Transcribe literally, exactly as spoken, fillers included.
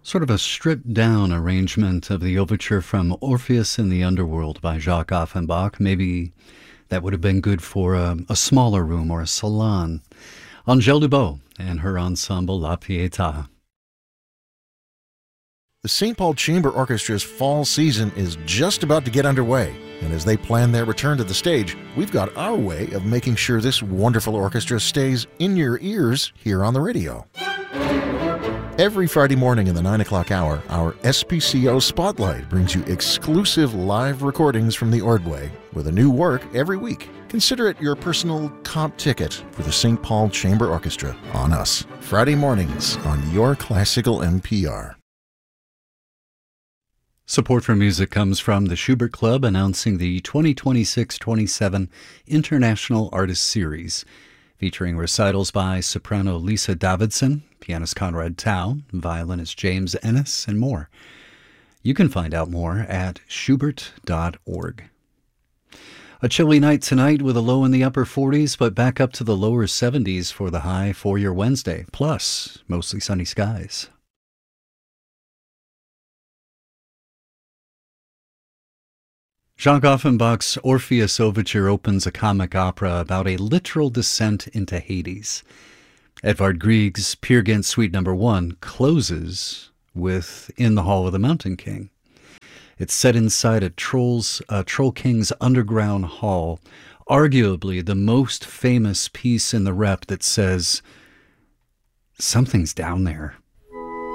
Sort of a stripped-down arrangement of the overture from Orpheus in the Underworld by Jacques Offenbach. Maybe that would have been good for a, a smaller room or a salon. Angèle Dubot and her ensemble La Pietà. The Saint Paul Chamber Orchestra's fall season is just about to get underway, and as they plan their return to the stage, we've got our way of making sure this wonderful orchestra stays in your ears here on the radio. Every Friday morning in the nine o'clock hour, our S P C O Spotlight brings you exclusive live recordings from the Ordway with a new work every week. Consider it your personal comp ticket for the Saint Paul Chamber Orchestra on us. Friday mornings on your classical N P R. Support for music comes from the Schubert Club, announcing the twenty twenty-six twenty-seven International Artist Series, featuring recitals by soprano Lisa Davidson, pianist Conrad Tao, violinist James Ennis, and more. You can find out more at schubert dot org. A chilly night tonight with a low in the upper forties, but back up to the lower seventies for the high for your Wednesday, plus mostly sunny skies. Jacques Offenbach's Orpheus Overture opens a comic opera about a literal descent into Hades. Edvard Grieg's Peer Gynt Suite Number One closes with In the Hall of the Mountain King. It's set inside a troll's, a Troll King's underground hall, arguably the most famous piece in the rep that says, "Something's down there."